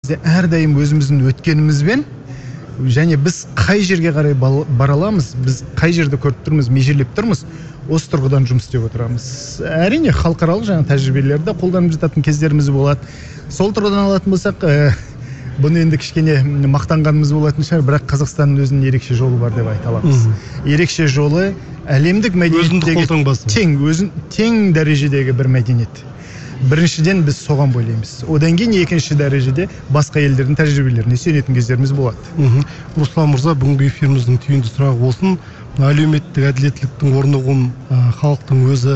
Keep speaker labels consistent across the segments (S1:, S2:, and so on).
S1: әрдайым өзіміздің өткенімізбен және біз қай жерге қарай бара аламыз, біз қай жерді көріп тұрмыз, межелеп тұрмыз, осы тұрғыдан жұмыс істеп отырамыз. Әрине халықаралық жаңа тәжірибелерді қолданып жататын кездеріміз болады. Сол тұрғыдан алатын болсақ, бұны енді кішкене мақтанғанымыз болатын шығар, бірақ Қазақстанның өзінің ерекше жолы бар деп айта аламыз. Ерекше жолы әлемдік мәдениеттегі тең дәрежедегі бір мәдениет. Біріншіден біз соған бойлаймыз. Одан кейін екінші дәрежеде басқа елдердің тәжірибелеріне сүйенетін кездеріміз болады.
S2: Руслан мырза, бүгінгі эфиріміздің түйінді сұрағы болсын. Әлеуметтік әділеттіліктің орнығуын халықтың өзі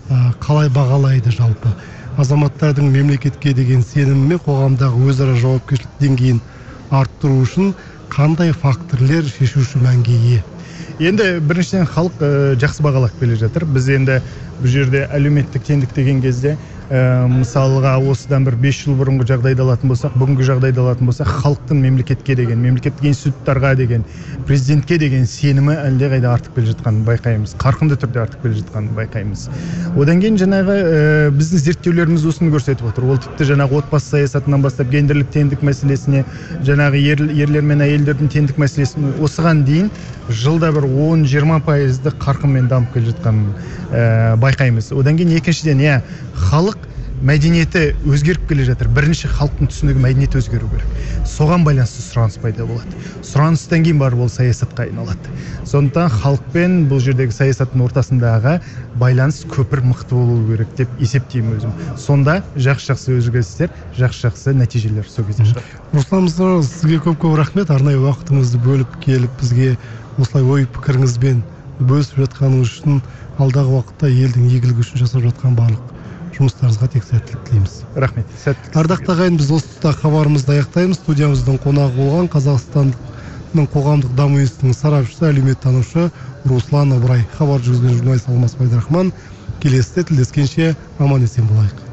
S2: қалай бағалайды жалпы? Азаматтардың мемлекетке деген сенімі мен қоғамдағы өзара жауапкершілік деңгейін арттыру үшін қандай факторлер шешуші мәнге ие?
S1: Енді біріншіден халық жақсы бағалап келе жатыр. Біз енді бұл жерде әлеуметтік теңдік деген кезде мысалға осыдан бір 5 жыл бұрынғы жағдайды алатын болсақ, бүгінгі жағдайды алатын болсақ, халықтың мемлекетке деген, мемлекеттік институттарға деген, президентке деген сенімі әлдеқайда артып келе жатқанын байқаймыз. Қарқынды түрде артып келе жатқанын байқаймыз. Одан кейін жаңағы біздің зерттеулеріміз осыны көрсетіп отыр. Ол тіпті жаңағы отбасы саясатынан бастап гендерлік теңдік мәселесіне, жаңағы ерлер мен әйелдердің теңдік мәселесіне осыған дейін жылда бір 10-20% қарқынмен дамып келе жатқанын байқаймыз. Одан кейін екіншіден, халық мәдениеті өзгеріп келе жатыр. Бірінші халықтың түсінігі мәдениеті өзгеру керек. Соған байланысты сұраныс пайда болады. Сұраныстан кейін барып ол саясатқа айналады. Сондықтан халықпен бұл жердегі саясаттың ортасындағы байланыс көпір мықты болу керек деп есептеймін өзім. Сонда жақсы өзгерістер, жақсы нәтижелер сол кезде шығады.
S2: Руслан мырза, сізге көп рахмет. Арнайы уақытыңызды бөліп келіп бізге осылай ой пікіріңізбен бөлісіп жатқаныңыз үшін, алдағы уақытта елдің игілігі үшін жасап жатқан барлық жұмыстарыңызға тек сәттілік тілейміз.
S1: Рахмет. Сәттілік.
S2: Ардақты ағайын, біз осы тұста хабарымызды аяқтаймыз. Студиямыздың қонағы болған Қазақстанның қоғамдық даму институтының сарапшысы, әлеуметтанушы Руслан Ыбырай. Хабар жүргізген журналист Алмас Байдарахман. Келесіде тілдескенше аман есен болайық.